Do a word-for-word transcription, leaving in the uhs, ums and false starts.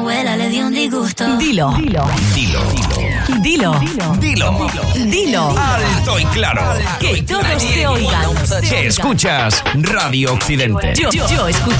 abuela le dio un disgusto. Dilo. Dilo. Dilo. Dilo. Dilo. Dilo. Alto y claro. Que todos te oigan. Que escuchas Radio Occidente. Yo, yo escucho